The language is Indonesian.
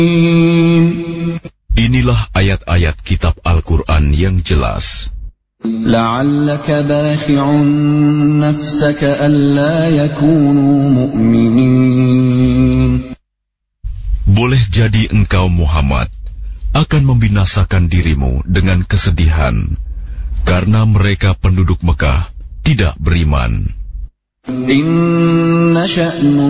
Inilah ayat-ayat kitab Al-Quran yang jelas. لَعَلَّكَ بَاخِعٌ نَفْسَكَ أَلَّا يَكُونُوا مُؤْمِنِينَ. Boleh jadi engkau Muhammad akan membinasakan dirimu dengan kesedihan karena mereka penduduk Mekah tidak beriman. إِنَّ شَأْنُ